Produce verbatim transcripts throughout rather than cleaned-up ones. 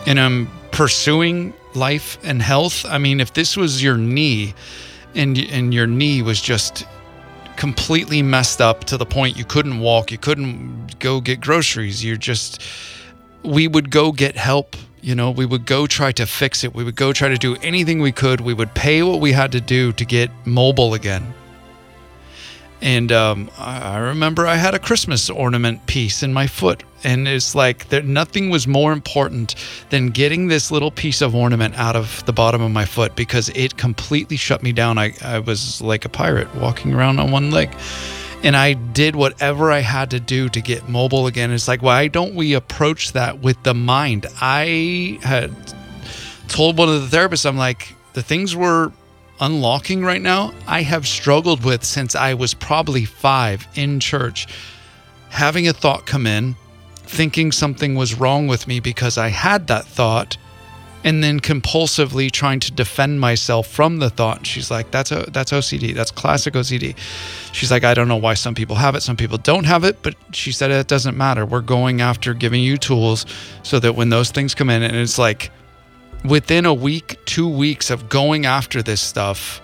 and I'm pursuing life and health. I mean, if this was your knee and and your knee was just completely messed up to the point you couldn't walk, you couldn't go get groceries, you're just, we would go get help. You know, we would go try to fix it. We would go try to do anything we could. We would pay what we had to do to get mobile again. And um, I remember I had a Christmas ornament piece in my foot, and it's like there, nothing was more important than getting this little piece of ornament out of the bottom of my foot, because it completely shut me down. I, I was like a pirate walking around on one leg, and I did whatever I had to do to get mobile again. It's like, why don't we approach that with the mind? I had told one of the therapists, I'm like, the things we're unlocking right now, I have struggled with since I was probably five in church. Having a thought come in, thinking something was wrong with me because I had that thought, and then compulsively trying to defend myself from the thought. She's like, that's a, that's O C D. That's classic O C D. She's like, I don't know why some people have it, some people don't have it, but she said it doesn't matter. We're going after giving you tools so that when those things come in, and it's like, within a week, two weeks of going after this stuff,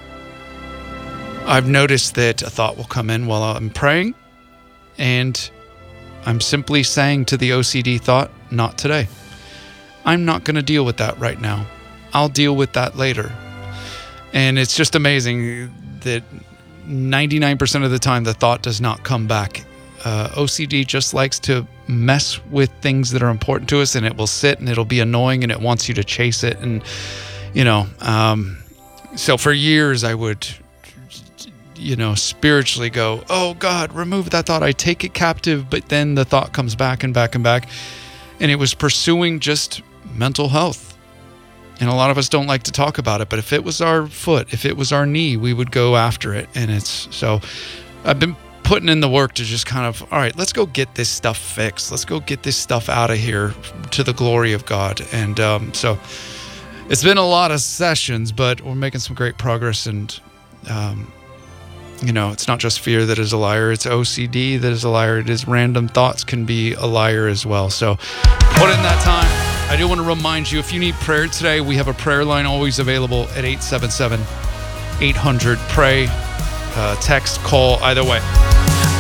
I've noticed that a thought will come in while I'm praying, and I'm simply saying to the O C D thought, not today. I'm not going to deal with that right now. I'll deal with that later. And it's just amazing that ninety-nine percent of the time the thought does not come back. Uh, O C D just likes to mess with things that are important to us, and it will sit and it'll be annoying and it wants you to chase it. And, you know, um, so for years I would, you know, spiritually go, oh God, remove that thought. I take it captive, but then the thought comes back and back and back. And it was pursuing just mental health. And a lot of us don't like to talk about it, but if it was our foot, if it was our knee, we would go after it. And it's, so I've been putting in the work to just kind of, all right, let's go get this stuff fixed. Let's go get this stuff out of here to the glory of God. And um, so it's been a lot of sessions, but we're making some great progress. And, um, you know, it's not just fear that is a liar. It's O C D that is a liar. It is random thoughts can be a liar as well. So put in that time. I do want to remind you, if you need prayer today, we have a prayer line always available at eight seven seven, eight hundred, pray, uh, text, call, either way.